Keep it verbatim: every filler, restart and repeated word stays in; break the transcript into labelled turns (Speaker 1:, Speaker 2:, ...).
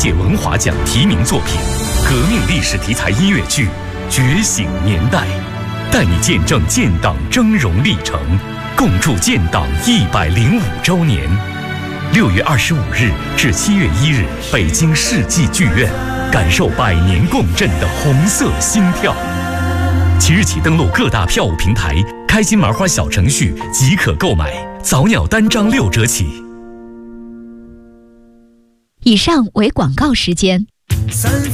Speaker 1: 届文华奖提名作品，革命历史题材音乐剧《觉醒年代》，带你见证建党峥嵘历程，共筑建党一百零五周年。六月二十五日至七月一日，北京世纪剧院，感受百年共振的红色心跳。即日起登录各大票务平台，开心麻花小程序即可购买，早鸟单张六折起。
Speaker 2: 以上为广告时间。